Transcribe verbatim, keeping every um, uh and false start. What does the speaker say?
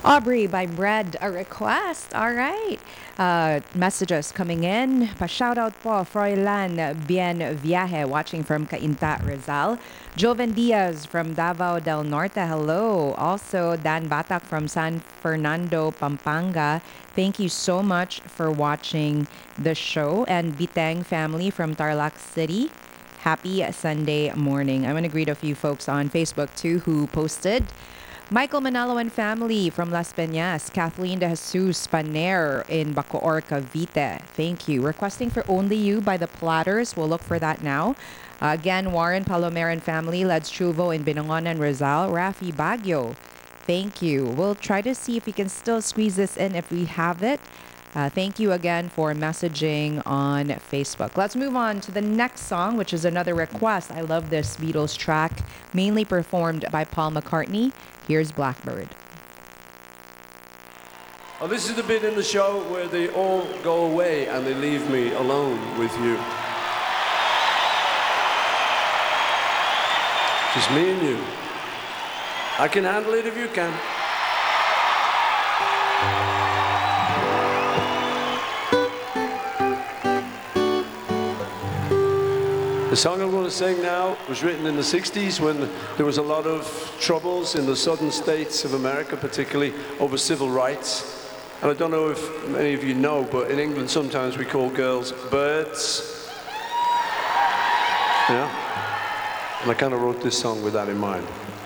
Aubrey by Bread, a request. All right. Uh, messages coming in. Pa-shout out po, Froilan Bien Viaje, watching from Cainta, Rizal. Joven Diaz from Davao del Norte, hello. Also, Dan Batak from San Fernando, Pampanga. Thank you so much for watching the show. And Biteng family from Tarlac City. Happy Sunday morning. I'm going to greet a few folks on Facebook too who posted. Michael Manalo and family from Las Peñas. Kathleen De Jesus Paner in Bacoor, Cavite. Thank you. Requesting for Only You by the Platters. We'll look for that now. Uh, again, Warren Palomer and family. Leds Chuvo in Binangonan, Rizal. Rafi Baguio. Thank you. We'll try to see if we can still squeeze this in if we have it. Uh, thank you again for messaging on Facebook. Let's move on to the next song, which is another request. I love this Beatles track, mainly performed by Paul McCartney. Here's Blackbird. Oh, this is the bit in the show where they all go away and they leave me alone with you. Just me and you. I can handle it if you can. The song I'm going to sing now was written in the sixties when there was a lot of troubles in the southern states of America, particularly over civil rights. And I don't know if many of you know, but in England sometimes we call girls birds. Yeah? And I kind of wrote this song with that in mind.